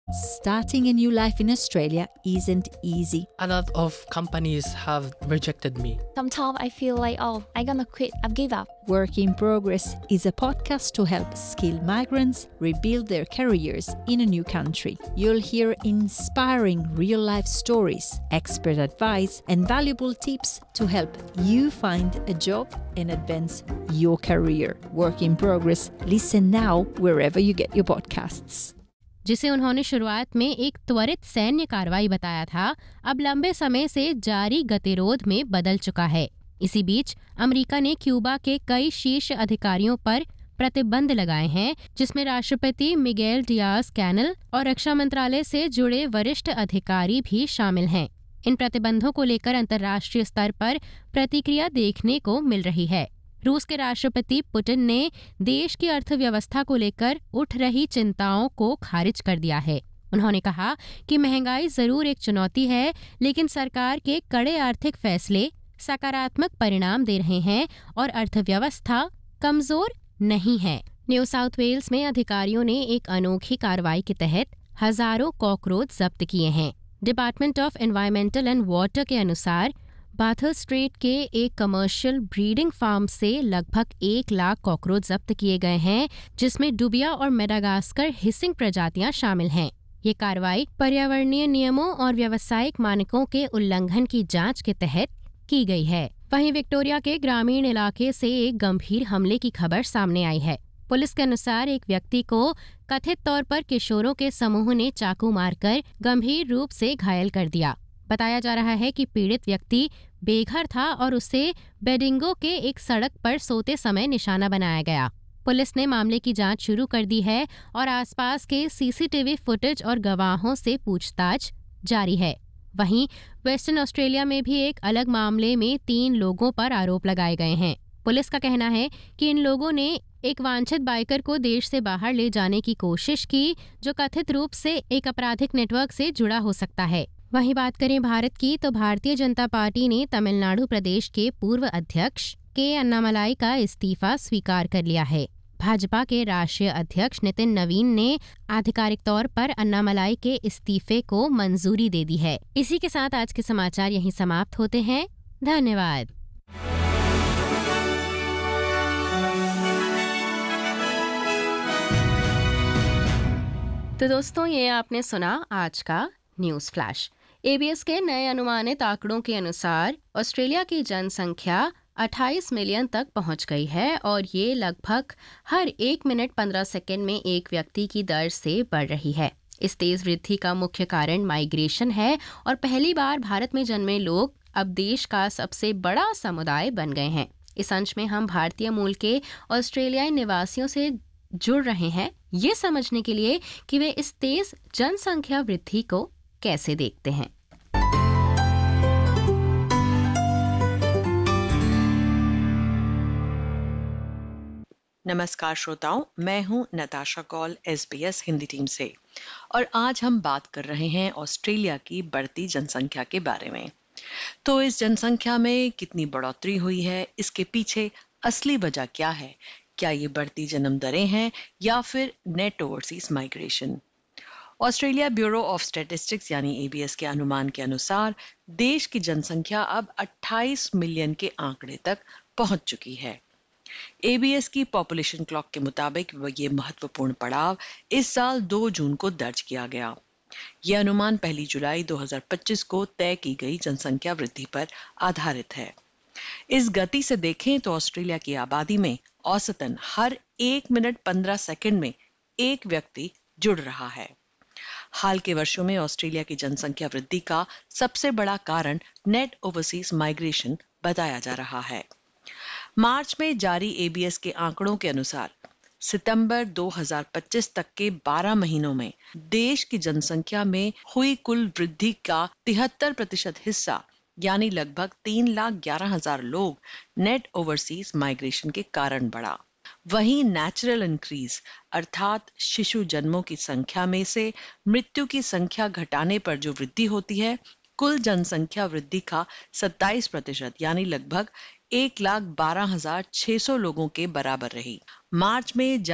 Starting a new life in Australia isn't easy. A lot of companies have rejected me. Sometimes I feel like, I'm gonna quit, I've give up. Work in Progress is a podcast to help skilled migrants rebuild their careers in a new country. You'll hear inspiring real-life stories, expert advice, and valuable tips to help you find a job and advance your career. Work in Progress. Listen now wherever you get your podcasts. जिसे उन्होंने शुरुआत में एक त्वरित सैन्य कार्रवाई बताया था, अब लंबे समय से जारी गतिरोध में बदल चुका है। इसी बीच अमेरिका ने क्यूबा के कई शीर्ष अधिकारियों पर प्रतिबंध लगाए हैं, जिसमें राष्ट्रपति मिगेल डियाज कैनल और रक्षा मंत्रालय से जुड़े वरिष्ठ अधिकारी भी शामिल हैं। इन प्रतिबंधों को लेकर अंतर्राष्ट्रीय स्तर पर प्रतिक्रिया देखने को मिल रही है। रूस के राष्ट्रपति पुतिन ने देश की अर्थव्यवस्था को लेकर उठ रही चिंताओं को खारिज कर दिया है। उन्होंने कहा कि महंगाई जरूर एक चुनौती है, लेकिन सरकार के कड़े आर्थिक फैसले सकारात्मक परिणाम दे रहे हैं और अर्थव्यवस्था कमजोर नहीं है। न्यू साउथ वेल्स में अधिकारियों ने एक अनोखी कार्रवाई के तहत हजारों कॉकरोच जब्त किए हैं। Department of environmental and water के अनुसार बाथर्स स्ट्रेट के एक कमर्शियल ब्रीडिंग फार्म से लगभग 1 लाख कॉकरोच जब्त किए गए हैं, जिसमें डुबिया और मेडागास्कर हिसिंग प्रजातियां शामिल हैं। ये कार्रवाई पर्यावरणीय नियमों और व्यावसायिक मानकों के उल्लंघन की जांच के तहत की गई है। वहीं विक्टोरिया के ग्रामीण इलाके से एक गंभीर हमले की खबर सामने आई है। पुलिस के अनुसार एक व्यक्ति को कथित तौर पर किशोरों के समूह ने चाकू मारकर गंभीर रूप से घायल कर दिया। बताया जा रहा है कि पीड़ित व्यक्ति बेघर था और उसे बेडिंगो के एक सड़क पर सोते समय निशाना बनाया गया। पुलिस ने मामले की जांच शुरू कर दी है और आसपास के सीसीटीवी फुटेज और गवाहों से पूछताछ जारी है। वहीं वेस्टर्न ऑस्ट्रेलिया में भी एक अलग मामले में 3 लोगों पर आरोप लगाए गए हैं। पुलिस का कहना है कि इन लोगों ने एक वांछित बाइकर को देश से बाहर ले जाने की कोशिश की, जो कथित रूप से एक आपराधिक नेटवर्क से जुड़ा हो सकता है। वहीं बात करें भारत की, तो भारतीय जनता पार्टी ने तमिलनाडु प्रदेश के पूर्व अध्यक्ष के अन्नामलाई का इस्तीफा स्वीकार कर लिया है। भाजपा के राष्ट्रीय अध्यक्ष नितिन नवीन ने आधिकारिक तौर पर अन्नामलाई के इस्तीफे को मंजूरी दे दी है। इसी के साथ आज के समाचार यहीं समाप्त होते हैं। धन्यवाद। तो दोस्तों, ये आपने सुना आज का न्यूज़ फ्लैश। एबीएस के नए अनुमानित आंकड़ों के अनुसार ऑस्ट्रेलिया की जनसंख्या 28 मिलियन तक पहुंच गई है और ये लगभग हर 1 मिनट 15 सेकंड में एक व्यक्ति की दर से बढ़ रही है। इस तेज वृद्धि का मुख्य कारण माइग्रेशन है और पहली बार भारत में जन्मे लोग अब देश का सबसे बड़ा समुदाय बन गए हैं। इस अंश में हम भारतीय मूल के ऑस्ट्रेलियाई निवासियों से जुड़ रहे हैं, ये समझने के लिए कि वे इस तेज जनसंख्या वृद्धि को कैसे देखते हैं। नमस्कार श्रोताओं, मैं हूं नताशा कौल SBS हिंदी टीम से और आज हम बात कर रहे हैं ऑस्ट्रेलिया की बढ़ती जनसंख्या के बारे में। तो इस जनसंख्या में कितनी बढ़ोतरी हुई है, इसके पीछे असली वजह क्या है? क्या ये बढ़ती जन्म दरें हैं या फिर net overseas migration? Australia bureau of statistics यानी ABS के अनुमान के अनुसार देश की जनसंख्या अब 28 मिलियन के आंकड़े तक पहुंच चुकी है। ABS की पॉपुलेशन क्लॉक के मुताबिक ये महत्वपूर्ण पड़ाव इस साल 2 जून को दर्ज किया गया। यह अनुमान 1 जुलाई 2025 को तय की गई जनसंख्या वृद्धि पर आधारित है। इस गति से देखें तो ऑस्ट्रेलिया की आबादी में औसतन हर 1 मिनट 15 सेकंड में एक व्यक्ति जुड़ रहा है। हाल के वर्षों में ऑस्ट्रेलिया की जनसंख्या वृद्धि का सबसे बड़ा कारण नेट ओवरसीज माइग्रेशन बताया जा रहा है। मार्च में जारी ABS के आंकड़ों के अनुसार सितंबर 2025 तक के 12 महीनों में देश की जनसंख्या में हुई कुल वृद्धि का 73% हिस्सा यानी लगभग 3,11,000 लोग नेट ओवरसीज माइग्रेशन के कारण बढ़ा। वहीं नेचुरल इंक्रीज अर्थात शिशु जन्मों की संख्या में से मृत्यु की संख्या घटाने पर जो वृद्धि होती है, कुल जनसंख्या वृद्धि का 27% यानी लगभग 1,12,600 लोगों के बराबर रही। मार्च में